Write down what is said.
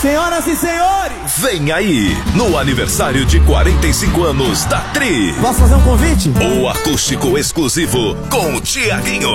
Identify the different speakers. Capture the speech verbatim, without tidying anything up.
Speaker 1: Senhoras e senhores,
Speaker 2: vem aí, no aniversário de quarenta e cinco anos da Tri.
Speaker 1: Posso fazer um convite?
Speaker 2: O acústico exclusivo com o Tiaguinho.